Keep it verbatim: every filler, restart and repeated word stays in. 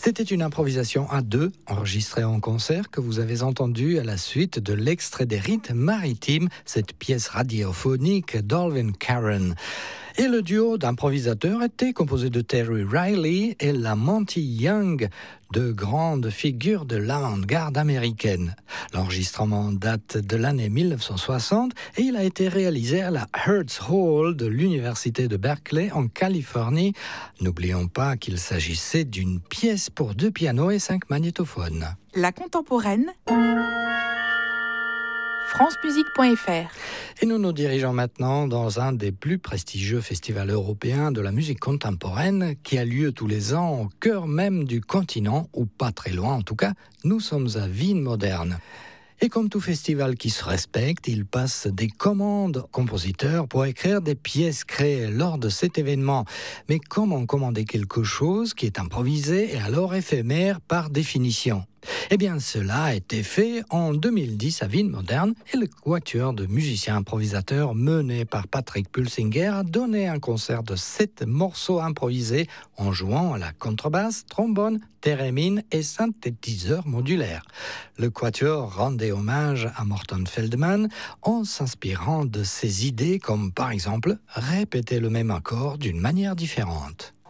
C'était une improvisation à deux, enregistrée en concert, que vous avez entendue à la suite de l'extrait des Rites maritimes, cette pièce radiophonique d'Alvin Karen. Et le duo d'improvisateurs était composé de Terry Riley et la Monty Young, de grandes figures de l'avant-garde américaine. L'enregistrement date de l'année dix-neuf cent soixante et il a été réalisé à la Hertz Hall de l'Université de Berkeley en Californie. N'oublions pas qu'il s'agissait d'une pièce pour deux pianos et cinq magnétophones. La contemporaine, france musique point f r. Et nous nous dirigeons maintenant dans un des plus prestigieux festivals européens de la musique contemporaine qui a lieu tous les ans au cœur même du continent, ou pas très loin en tout cas. Nous sommes à Wien Moderne. Et comme tout festival qui se respecte, il passe des commandes aux compositeurs pour écrire des pièces créées lors de cet événement. Mais comment commander quelque chose qui est improvisé et alors éphémère par définition ? Eh bien, cela a été fait en deux mille dix à Wien Moderne et le quatuor de musiciens improvisateurs mené par Patrick Pulsinger a donné un concert de sept morceaux improvisés en jouant à la contrebasse, trombone, thérémine et synthétiseur modulaire. Le quatuor rendait hommage à Morton Feldman en s'inspirant de ses idées comme par exemple répéter le même accord d'une manière différente.